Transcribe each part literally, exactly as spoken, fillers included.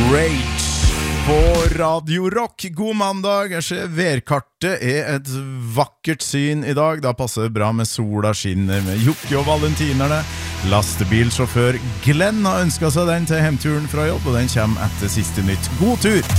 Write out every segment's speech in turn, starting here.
Rage på Radio Rock. God mandag. Jeg ser værkartet er et vakkert syn i dag. Da passer det bra med sola skinner med Jokke og valentinerne. Lastebilsjåfør Glenn har ønsket seg den til hjemturen fra jobb, og den kommer etter siste nytt. God tur!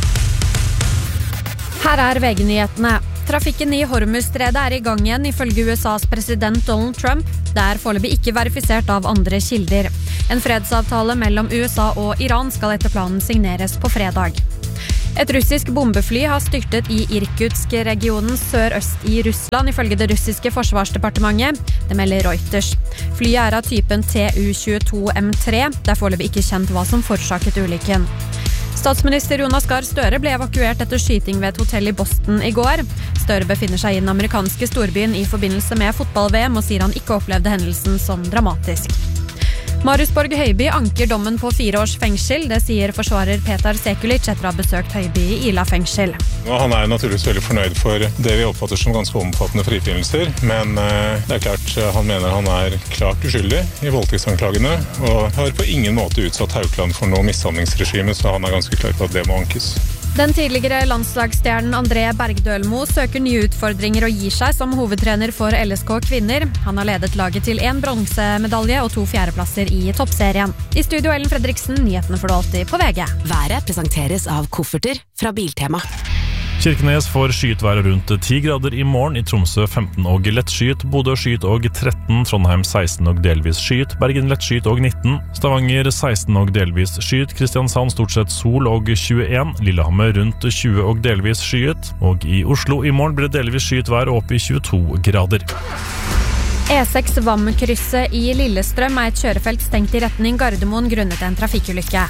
Her er V G-nyhetene. Trafikken i Hormuzstredet er i gang igjen ifølge U S A's president Donald Trump. Det er foreløpig ikke verifisert av andre kilder. En fredsavtale mellom U S A og Iran skal etter planen signeres på fredag. Et russisk bombefly har styrtet i Irkutsk-regionen sør-øst i Russland, ifølge det russiske forsvarsdepartementet. Det melder Reuters. Flyet er av typen T U tjueto M tre. Det er foreløpig ikke kjent hva som forårsaket ulykken. Statsminister Jonas Gahr Støre ble evakuert etter skyting ved et hotell i Boston i går. Støre befinner seg i den amerikanske storbyen i forbindelse med fotball-V M og sier han ikke opplevde hendelsen som dramatisk. Marius Borg Høiby anker dommen på fire års fengsel. Det sier forsvarer Petar Sekulic etter å ha besøkt Høiby i Ila fengsel. Han er naturligvis veldig fornøyd for det vi oppfatter som ganske omfattende frifinnelser, men det er klart han mener han er klart uskyldig i voldtektsanklagene, og har på ingen måte utsatt Haukeland for noe mishandlingsregime, så han er ganske klar på at det må ankes. Den tidligere landslagsstjernen André Bergdølmo søker nye utfordringer og gir seg som hovedtrener for L S K kvinner. Han har ledet laget til en bronsemedalje og to fjerdeplasser i toppserien. I studio Ellen Fredriksen, nyhetene får du alltid på V G. Været presenteres av kofferter fra Biltema. Kirkenes får skyet være rundt ti grader i morgen, i Tromsø femten og lett skyet, Bodø skyet og tretten, Trondheim seksten og delvis skyet, Bergen lett skyet og nitten, Stavanger seksten og delvis skyet, Kristiansand stort sett sol og tjueen, Lillehammer rundt tjue og delvis skyet, og i Oslo i morgen blir det delvis skyet vær opp i tjueto grader. E seks Vamkrysset i Lillestrøm er et kjørefelt stengt i retning Gardermoen grunnet en trafikkulykke.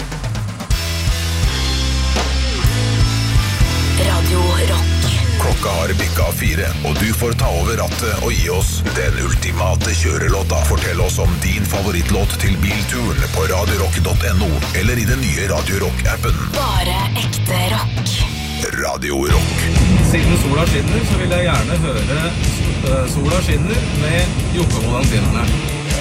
Radio Rock. Klokka har bikka fire, og du får ta over rattet og gi oss den ultimate kjørelåta. Fortell oss om din favorittlåt til bilturen på radiorock punktum no eller i den nye Radio Rock-appen. Bare ekte rock. Radio Rock. Siden sola skinner, så vil jeg gjerne høre Sola skinner med Jokke og valentinerne.